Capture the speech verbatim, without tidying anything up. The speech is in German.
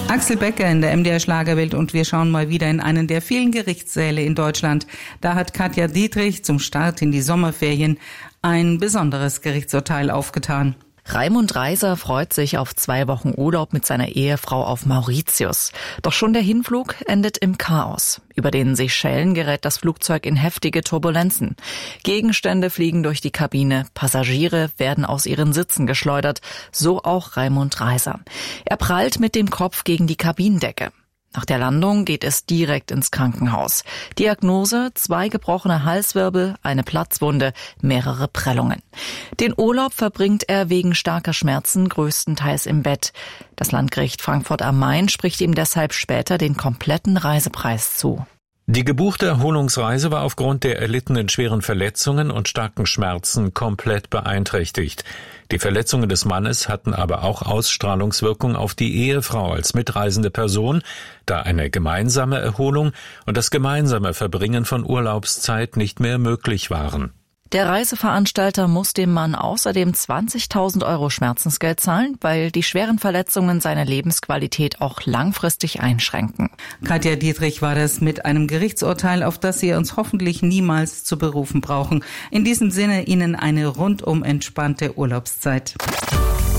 Axel Becker in der M D R Schlagerwelt und wir schauen mal wieder in einen der vielen Gerichtssäle in Deutschland. Da hat Katja Dietrich zum Start in die Sommerferien ein besonderes Gerichtsurteil aufgetan. Raimund Reiser freut sich auf zwei Wochen Urlaub mit seiner Ehefrau auf Mauritius. Doch schon der Hinflug endet im Chaos. Über den Seychellen gerät das Flugzeug in heftige Turbulenzen. Gegenstände fliegen durch die Kabine, Passagiere werden aus ihren Sitzen geschleudert, so auch Raimund Reiser. Er prallt mit dem Kopf gegen die Kabinendecke. Nach der Landung geht es direkt ins Krankenhaus. Diagnose: zwei gebrochene Halswirbel, eine Platzwunde, mehrere Prellungen. Den Urlaub verbringt er wegen starker Schmerzen größtenteils im Bett. Das Landgericht Frankfurt am Main spricht ihm deshalb später den kompletten Reisepreis zu. Die gebuchte Erholungsreise war aufgrund der erlittenen schweren Verletzungen und starken Schmerzen komplett beeinträchtigt. Die Verletzungen des Mannes hatten aber auch Ausstrahlungswirkung auf die Ehefrau als mitreisende Person, da eine gemeinsame Erholung und das gemeinsame Verbringen von Urlaubszeit nicht mehr möglich waren. Der Reiseveranstalter muss dem Mann außerdem zwanzigtausend Euro Schmerzensgeld zahlen, weil die schweren Verletzungen seine Lebensqualität auch langfristig einschränken. Katja Dietrich war das mit einem Gerichtsurteil, auf das Sie uns hoffentlich niemals zu berufen brauchen. In diesem Sinne Ihnen eine rundum entspannte Urlaubszeit.